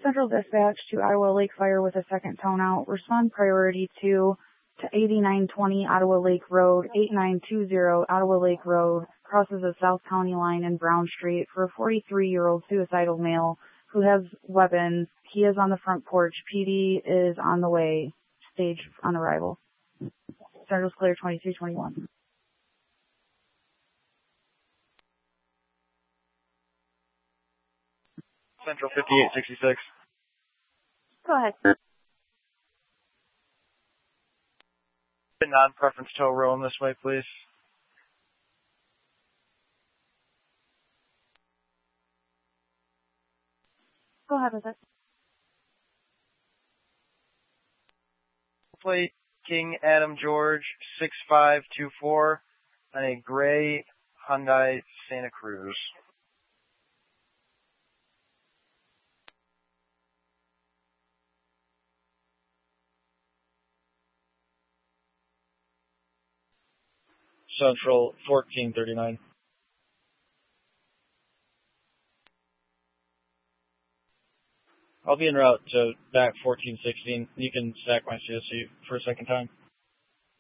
Central Dispatch to Ottawa Lake Fire with a second tone out. Respond priority 2 to 8920 Ottawa Lake Road, 8920 Ottawa Lake Road, crosses the South County line in Brown Street for a 43-year-old suicidal male who has weapons. He is on the front porch. PD is on the way. Stage on arrival. Central's clear 2321. Central 5866. Go ahead. The non-preference tow roam this way, please. Go ahead with it. Plate King Adam George 6524 on a gray Hyundai Santa Cruz. Central 1439. I'll be en route to back 1416. You can stack my CSC for a second time.